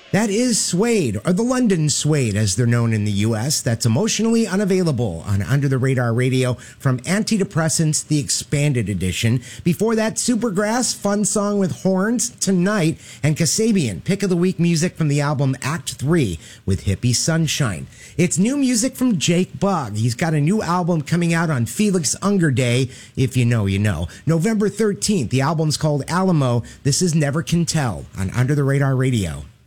That is Suede, or the London Suede as they're known in the U.S. That's emotionally unavailable on Under the Radar Radio from Antidepressants, the Expanded Edition. Before that, Supergrass, Fun Song with Horns, Tonight, and Kasabian, Pick of the Week music from the album Act 3 with Hippie Sunshine. It's new music from Jake Bugg. He's got a new album coming out on Felix Unger Day. If you know, you know. November 13th, the album's called Alamo. This is Never Can Tell on Under the Radar Radio.